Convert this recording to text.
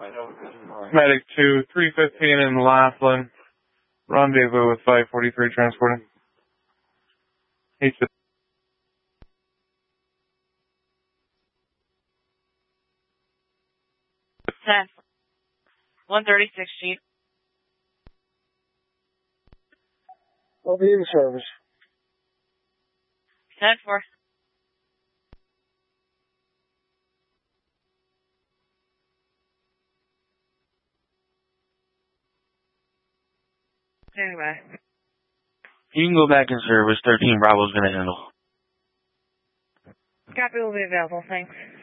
Medic 2, 315 in Laughlin. Rendezvous with 543 transporting. 10. 136 Chief. I'll be in service. 10-4. Anyway. You can go back in service. 13 Bravo's going to handle. Copy will be available. Thanks.